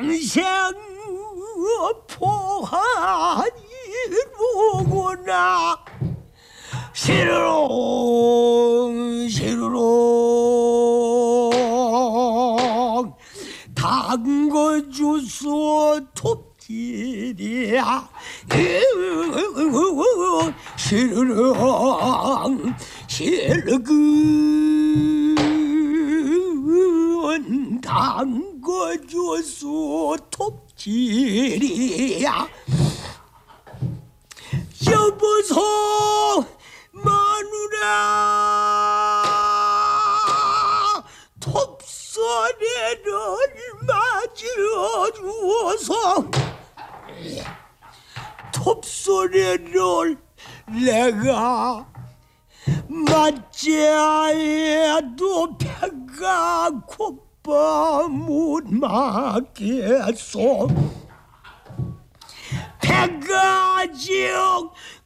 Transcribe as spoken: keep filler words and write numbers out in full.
평생 포하니로구나. 시루롱 시루롱 담궈주소 톱질이야. 시루롱 시루근 담궈주소 톱질이야. 여보소 마누라 톱소리를 맞춰주어서 톱소리를 내가 맞지 해도 배가 고파 못 맞겠소. 배가 아직